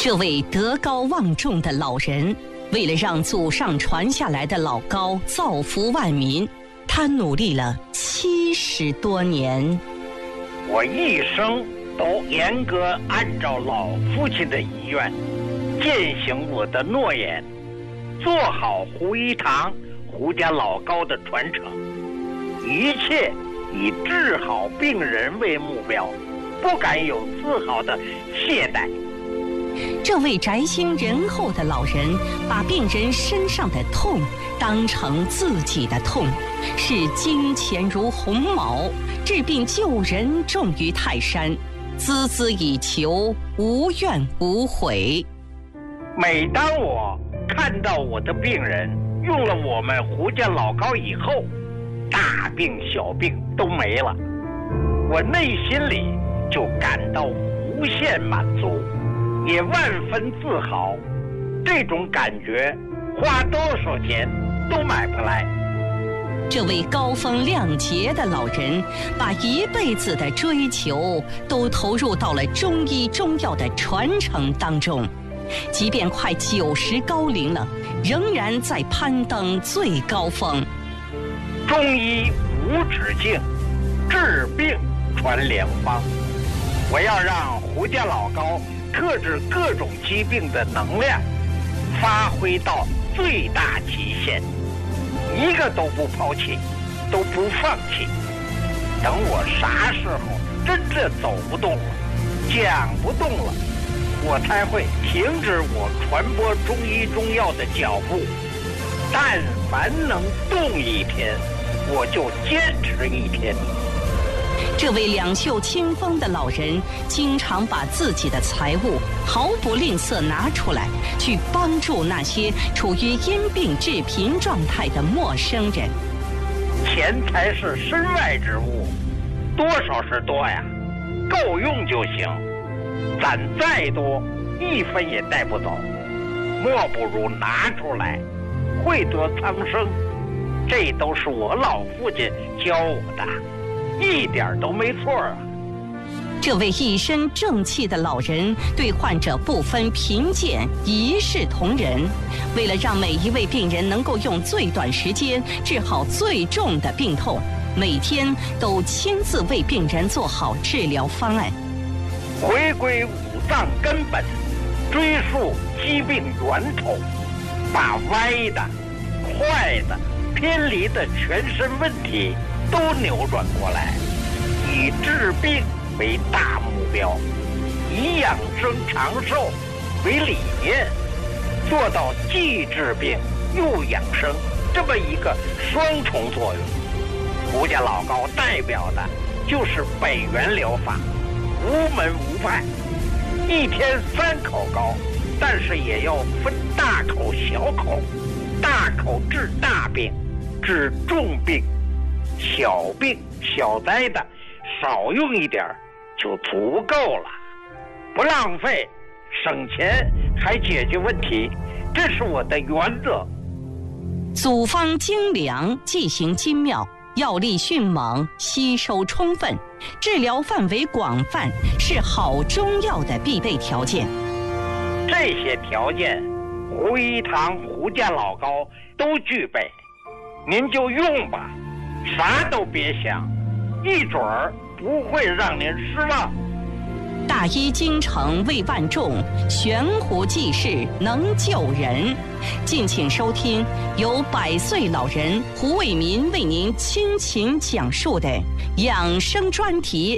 这位德高望重的老人，为了让祖上传下来的老高造福万民，他努力了70多年。 我一生都严格按照老父亲的遗愿，践行我的诺言，做好胡一堂胡家老高的传承，一切以治好病人为目标，不敢有丝毫的懈怠。 这位宅心仁厚的老人，把病人身上的痛当成自己的痛，视金钱如鸿毛，治病救人重于泰山，孜孜以求，无怨无悔。 每当我看到我的病人用了我们胡家老高以后，大病小病都没了，我内心里就感到无限满足，也万分自豪。这种感觉花多少钱都买不来。 这位高风亮节的老人，把一辈子的追求都投入到了中医中药的传承当中，即便快90高龄了，仍然在攀登最高峰。 中医无止境，治病传良方。我要让胡家老高克制各种疾病的能量发挥到最大极限，一个都不抛弃，都不放弃。等我啥时候真正走不动了，讲不动了，我才会停止我传播中医中药的脚步。但凡能动一天，我就坚持一天。 这位两袖清风的老人，经常把自己的财物毫不吝啬拿出来，去帮助那些处于因病致贫状态的陌生人。 钱财是身外之物，多少是多呀，够用就行。攒再多，一分也带不走，莫不如拿出来，惠得苍生。这都是我老父亲教我的，一点都没错啊。 这位一身正气的老人，对患者不分贫贱，一视同仁。为了让每一位病人能够用最短时间治好最重的病痛，每天都亲自为病人做好治疗方案。 回归五脏根本，追溯疾病源头，把歪的、坏的、偏离的全身问题都扭转过来，以治病为大目标，以养生长寿为理念，做到既治病又养生这么一个双重作用。胡家老高代表的就是北元疗法，无门无派，一天3口高，但是也要分大口小口，大口治大病，治重病，小病小灾的少用一点就足够了，不浪费，省钱还解决问题，这是我的原则。 组方精良，剂型精妙，药力迅猛，吸收充分，治疗范围广泛，是好中药的必备条件。 这些条件，胡一堂胡家老高都具备，您就用吧，啥都别想，一准儿不会让您失望。 大医精诚为万众，悬壶济世能救人。敬请收听由100岁老人胡卫民为您倾情讲述的养生专题。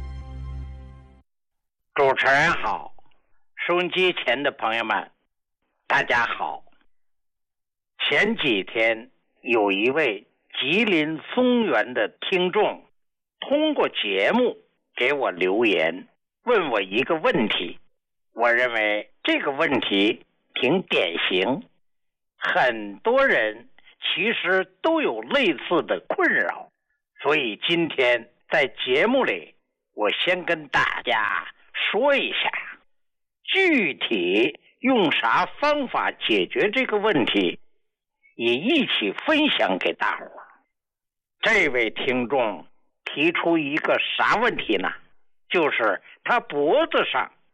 主持人好，收音机前的朋友们，大家好。前几天有一位吉林松原的听众通过节目给我留言，问我一个问题。我认为这个问题挺典型，很多人其实都有类似的困扰，所以今天在节目里，我先跟大家说一下，具体用啥方法解决这个问题，也一起分享给大伙。这位听众提出一个啥问题呢？就是他脖子上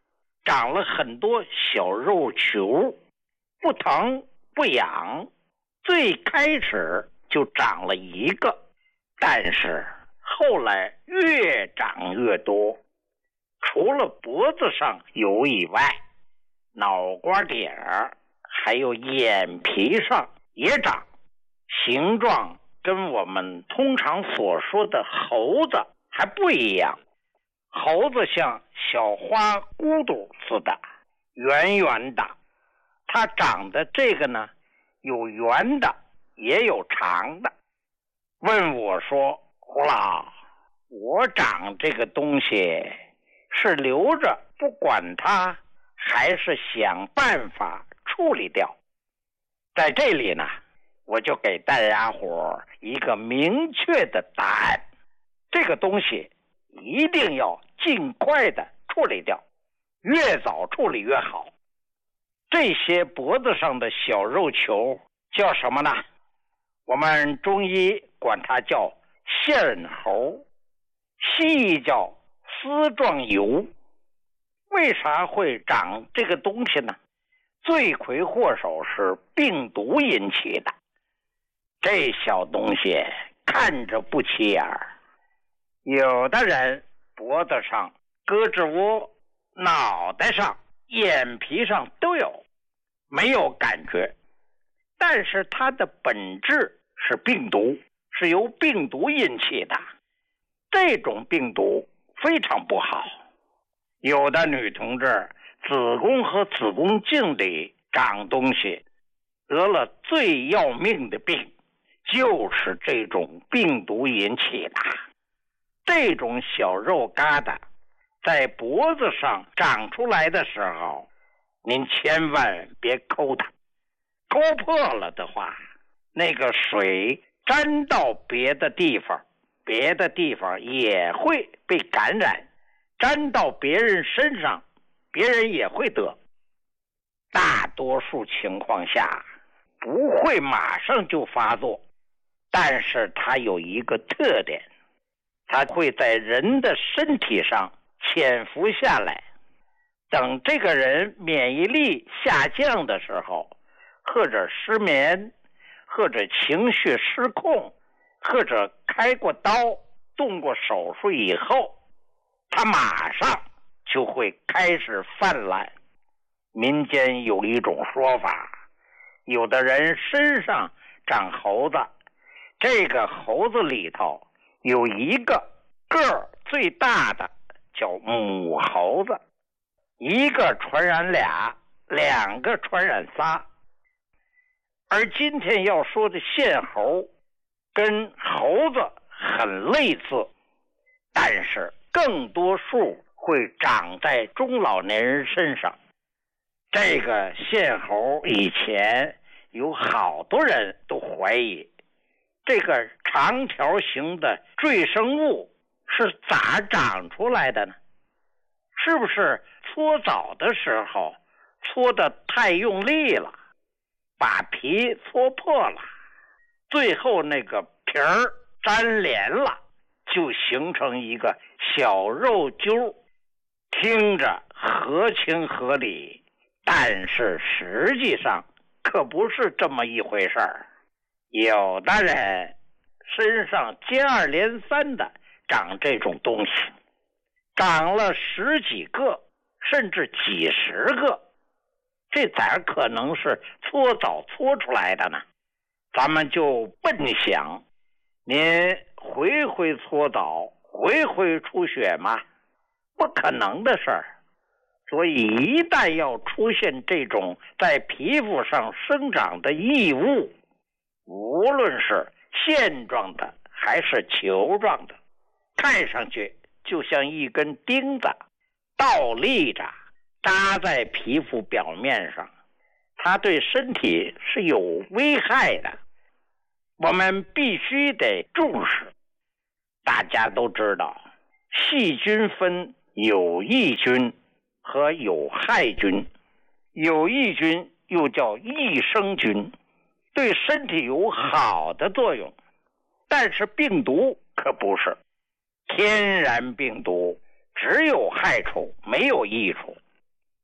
长了很多小肉球，不疼不痒，最开始就长了一个，但是后来越长越多，除了脖子上有以外，脑瓜顶儿还有眼皮上也长，形状跟我们通常所说的猴子还不一样。猴子像小花骨朵似的，圆圆的，它长的这个呢，有圆的也有长的。问我说，胡老，我长这个东西是留着不管它，还是想办法处理掉？在这里呢，我就给大家伙一个明确的答案，这个东西一定要尽快的处理掉，越早处理越好。这些脖子上的小肉球叫什么呢？我们中医管它叫线猴，西医叫丝状疣。为啥会长这个东西呢？罪魁祸首是病毒引起的。这小东西看着不起眼儿，有的人脖子上、胳肢窝、脑袋上、眼皮上都有，没有感觉，但是它的本质是病毒，是由病毒引起的。这种病毒非常不好，有的女同志子宫和子宫颈里长东西，得了最要命的病，就是这种病毒引起的。这种小肉疙瘩在脖子上长出来的时候，您千万别抠它，抠破了的话，那个水沾到别的地方，别的地方也会被感染，沾到别人身上，别人也会得。大多数情况下不会马上就发作，但是它有一个特点，它会在人的身体上潜伏下来，等这个人免疫力下降的时候，或者失眠，或者情绪失控，或者开过刀、动过手术以后，他马上就会开始泛滥。民间有一种说法，有的人身上长猴子，这个猴子里头有一个个儿最大的叫母猴子，一个传染俩，两个传染仨。而今天要说的线猴跟猴子很类似，但是更多数会长在中老年人身上。这个线猴以前有好多人都怀疑，这个长条形的赘生物是咋长出来的呢？是不是搓澡的时候搓得太用力了，把皮搓破了，最后那个皮儿粘连了，就形成一个小肉揪，听着合情合理，但是实际上可不是这么一回事儿。有的人身上接二连三的长这种东西，长了十几个甚至几十个，这咋可能是搓澡搓出来的呢？咱们就笨想，您回回搓澡，回回出血吗？不可能的事儿。所以一旦要出现这种在皮肤上生长的异物，无论是线状的还是球状的，看上去就像一根钉子倒立着扎在皮肤表面上，它对身体是有危害的，我们必须得重视。大家都知道，细菌分有益菌和有害菌，有益菌又叫益生菌，对身体有好的作用，但是病毒可不是。天然病毒只有害处没有益处，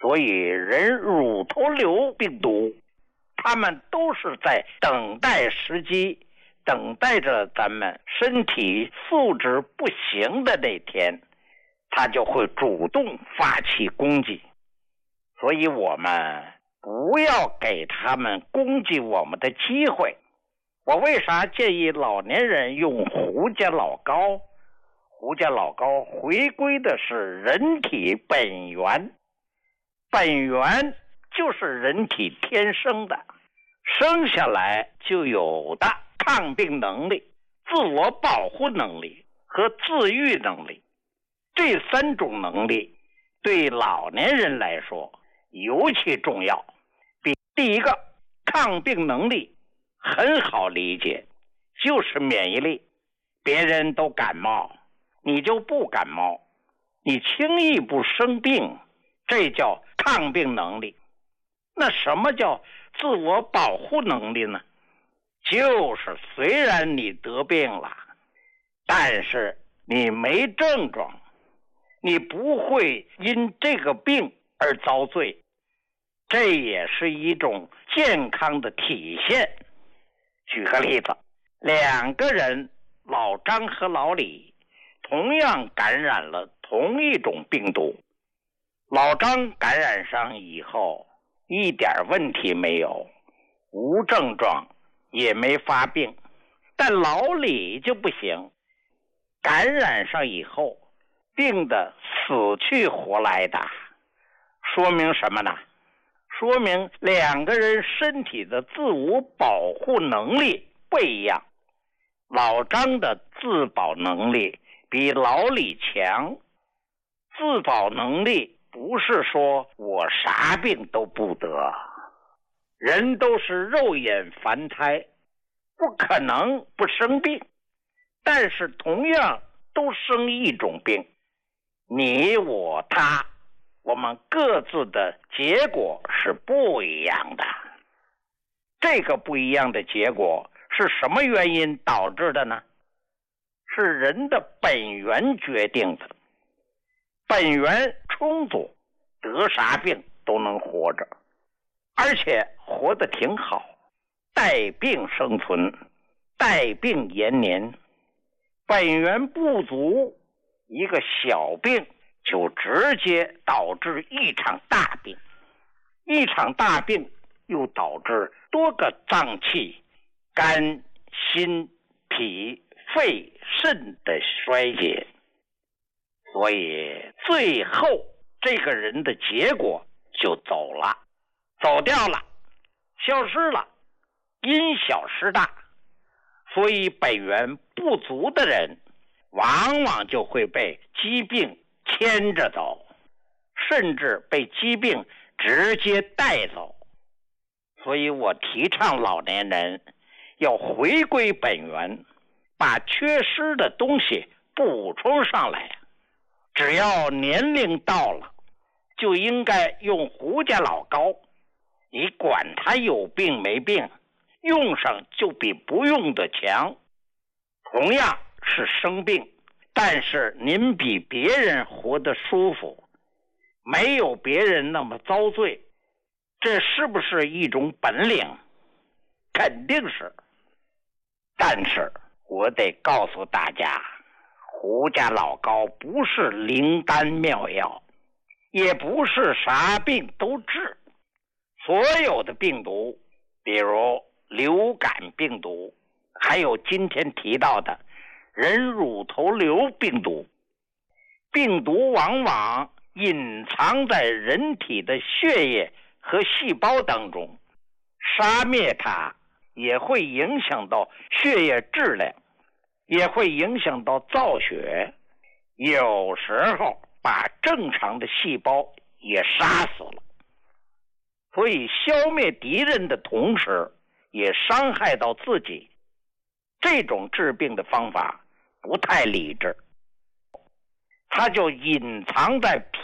所以人乳头瘤病毒，他们都是在等待时机，等待着咱们身体素质不行的那天，他就会主动发起攻击。所以我们不要给他们攻击我们的机会。我为啥建议老年人用胡家老膏？胡家老膏回归的是人体本源，本源就是人体天生的，生下来就有的抗病能力、自我保护能力和自愈能力。这3种能力对老年人来说尤其重要。第一个，抗病能力很好理解，就是免疫力。别人都感冒，你就不感冒，你轻易不生病，这叫抗病能力。那什么叫自我保护能力呢？就是虽然你得病了，但是你没症状，你不会因这个病而遭罪，这也是一种健康的体现。举个例子，2个人，老张和老李，同样感染了同一种病毒。老张感染上以后一点问题没有，无症状，也没发病。但老李就不行，感染上以后病得死去活来的。说明什么呢？说明2个人身体的自我保护能力不一样。老张的自保能力比老李强。自保能力不是说我啥病都不得，人都是肉眼凡胎，不可能不生病，但是同样都生一种病。你我他，我们各自的结果是不一样的。这个不一样的结果是什么原因导致的呢？是人的本源决定的。本源充足，得啥病都能活着，而且活得挺好，带病生存，带病延年。本源不足，一个小病就直接导致一场大病，一场大病又导致多个脏器，肝、心、脾、肺、肾的衰竭。所以最后这个人的结果就走了，走掉了，消失了，因小失大。所以本源不足的人往往就会被疾病牵着走，甚至被疾病直接带走。所以我提倡老年人要回归本源，把缺失的东西补充上来。只要年龄到了，就应该用胡家老膏，你管他有病没病，用上就比不用的强。同样是生病，但是您比别人活得舒服，没有别人那么遭罪，这是不是一种本领？肯定是。但是我得告诉大家，胡家老膏不是灵丹妙药，也不是啥病都治。所有的病毒，比如流感病毒，还有今天提到的人乳头瘤病毒，病毒往往隐藏在人体的血液和细胞当中，杀灭它也会影响到血液质量，也会影响到造血，有时候把正常的细胞也杀死了。所以消灭敌人的同时也伤害到自己，这种治病的方法不太理智，它就隐藏在